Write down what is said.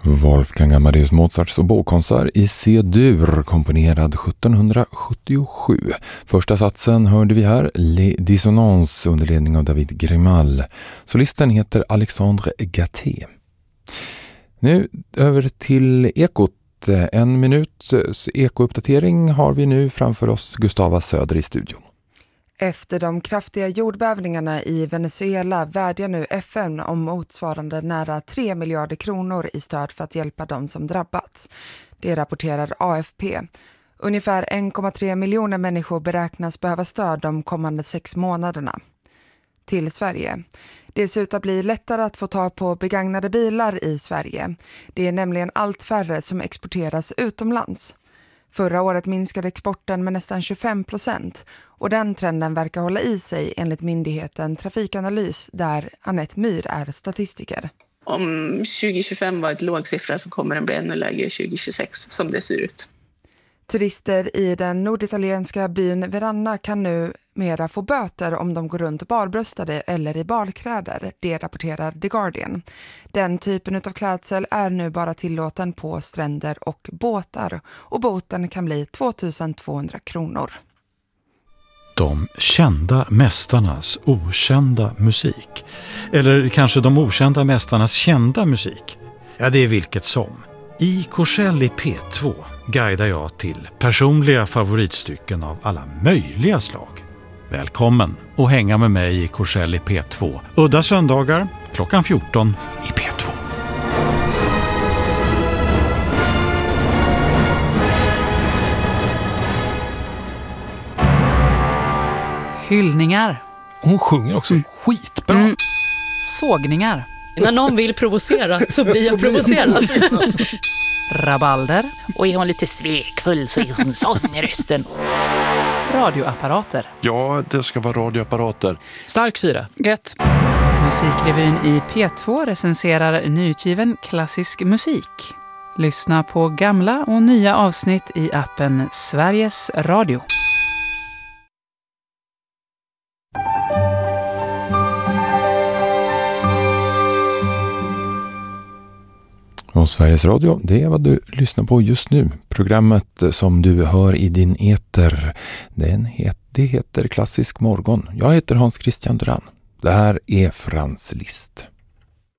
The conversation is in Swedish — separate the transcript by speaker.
Speaker 1: Wolfgang Amadeus Mozarts oboekonsert i C-dur, komponerad 1777. Första satsen hörde vi här, Les Dissonances, under ledning av David Grimal. Solisten heter Alexandre Gatté. Nu över till Ekot. En minuts ekouppdatering har vi nu framför oss. Gustava Söder i studion.
Speaker 2: Efter de kraftiga jordbävningarna i Venezuela vädjar nu FN om motsvarande nära 3 miljarder kronor i stöd för att hjälpa de som drabbats. Det rapporterar AFP. Ungefär 1,3 miljoner människor beräknas behöva stöd de kommande 6 månaderna. Till Sverige. Det ser ut att bli lättare att få tag på begagnade bilar i Sverige. Det är nämligen allt färre som exporteras utomlands. Förra året minskade exporten med nästan 25% och den trenden verkar hålla i sig enligt myndigheten Trafikanalys, där Anette Myhr är statistiker.
Speaker 3: Om 2025 var ett låg siffra så kommer den bli ännu lägre 2026 som det ser ut.
Speaker 2: Turister i den norditalienska byn Verana kan nu mera få böter om de går runt barbröstade eller i balkläder. Det rapporterar The Guardian. Den typen av klädsel är nu bara tillåten på stränder och båtar och boten kan bli 2200 kronor.
Speaker 4: De kända mästarnas okända musik. Eller kanske de okända mästarnas kända musik. Ja, det är vilket som. I Korsell i P2 guidar jag till personliga favoritstycken av alla möjliga slag. Välkommen och hänga med mig i Korsell i P2. Udda söndagar klockan 14 i P2.
Speaker 5: Hyllningar.
Speaker 6: Hon sjunger också skitbra.
Speaker 5: Sågningar.
Speaker 7: När någon vill provocera så blir jag provocerad.
Speaker 5: Rabalder.
Speaker 7: Och är hon lite svekfull så är hon sån i rösten.
Speaker 5: Radioapparater.
Speaker 6: Ja, det ska vara radioapparater.
Speaker 7: Stark 4.
Speaker 5: Gött. Musikrevyn i P2 recenserar nyutgiven klassisk musik. Lyssna på gamla och nya avsnitt i appen Sveriges Radio.
Speaker 1: Och Sveriges Radio, det är vad du lyssnar på just nu. Programmet som du hör i din eter, det heter Klassisk morgon. Jag heter Hans Christian Duran. Det här är Frans Liszt.